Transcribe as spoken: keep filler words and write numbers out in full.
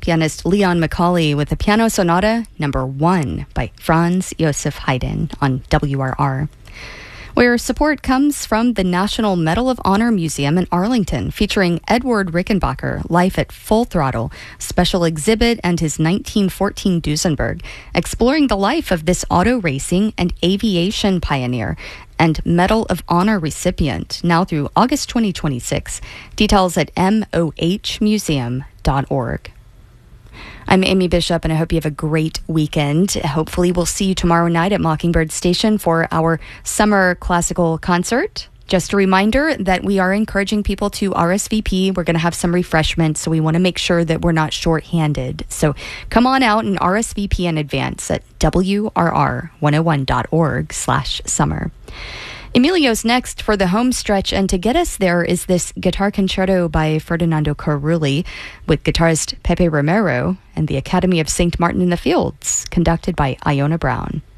pianist Leon Macaulay with the Piano Sonata Number One by Franz Josef Haydn on W R R. Where support comes from the National Medal of Honor Museum in Arlington, featuring Edward Rickenbacker, Life at Full Throttle, special exhibit, and his nineteen fourteen Duesenberg, exploring the life of this auto racing and aviation pioneer and Medal of Honor recipient, now through August twenty twenty-six. Details at m o h museum dot org. I'm Amy Bishop, and I hope you have a great weekend. Hopefully, we'll see you tomorrow night at Mockingbird Station for our summer classical concert. Just a reminder that we are encouraging people to R S V P. We're going to have some refreshments, so we want to make sure that we're not shorthanded. So come on out and R S V P in advance at w r r one oh one dot org slash summer. Emilio's next for the home stretch, and to get us there is this guitar concerto by Ferdinando Carulli with guitarist Pepe Romero and the Academy of Saint Martin in the Fields, conducted by Iona Brown.